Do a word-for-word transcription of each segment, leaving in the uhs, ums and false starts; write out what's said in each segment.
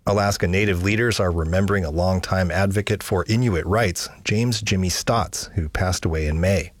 Alaska Native leaders are remembering a longtime advocate for Inuit rights, James Jimmy Stotts, who passed away in May.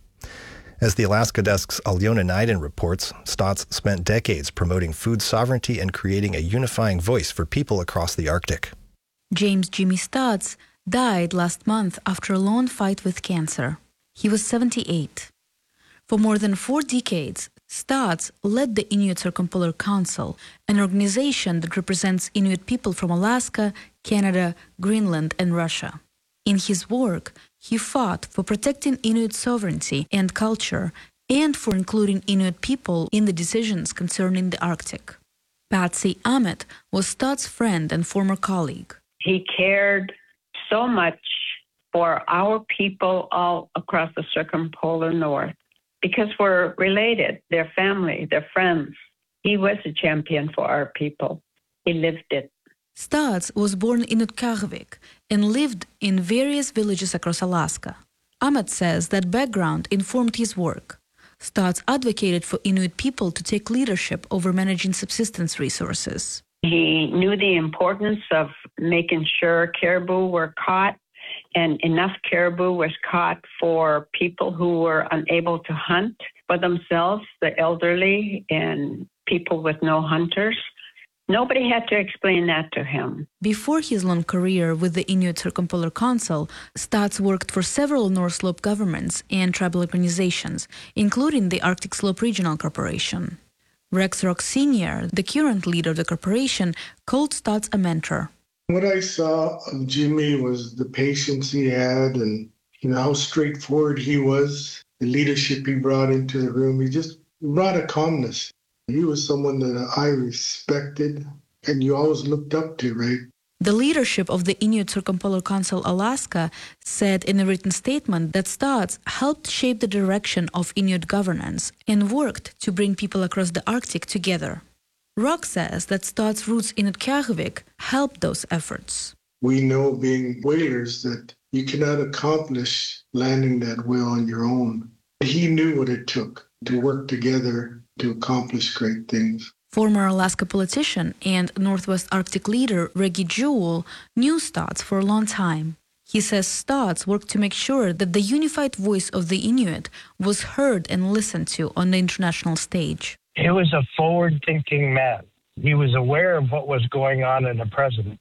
As the Alaska Desk's Alyona Naiden reports, Stotts spent decades promoting food sovereignty and creating a unifying voice for people across the Arctic. James Jimmy Stotts died last month after a long fight with cancer. He was seventy-eight. For more than four decades, Stotts led the Inuit Circumpolar Council, an organization that represents Inuit people from Alaska, Canada, Greenland, and Russia. In his work, he fought for protecting Inuit sovereignty and culture and for including Inuit people in the decisions concerning the Arctic. Patsy Ahmet was Stotts' friend and former colleague. He cared so much for our people all across the circumpolar north because we're related, their family, their friends. He was a champion for our people. He lived it. Stotts was born in Utqiagvik and lived in various villages across Alaska. Ahmet says that background informed his work. Stotts advocated for Inuit people to take leadership over managing subsistence resources. He knew the importance of making sure caribou were caught, and enough caribou was caught for people who were unable to hunt for themselves, the elderly and people with no hunters. Nobody had to explain that to him. Before his long career with the Inuit Circumpolar Council, Stotts worked for several North Slope governments and tribal organizations, including the Arctic Slope Regional Corporation. Rex Rock Senior, the current leader of the corporation, called Stotts a mentor. What I saw of Jimmy was the patience he had and you know how straightforward he was, the leadership he brought into the room. He just brought a calmness. He was someone that I respected and you always looked up to, right? The leadership of the Inuit Circumpolar Council Alaska said in a written statement that Stotts helped shape the direction of Inuit governance and worked to bring people across the Arctic together. Rock says that Stotts' roots in Utqiagvik helped those efforts. We know, being whalers, that you cannot accomplish landing that whale on your own. He knew what it took to work together to accomplish great things. Former Alaska politician and Northwest Arctic leader Reggie Jewell knew Stotts for a long time. He says Stotts worked to make sure that the unified voice of the Inuit was heard and listened to on the international stage. He was a forward-thinking man. He was aware of what was going on in the present,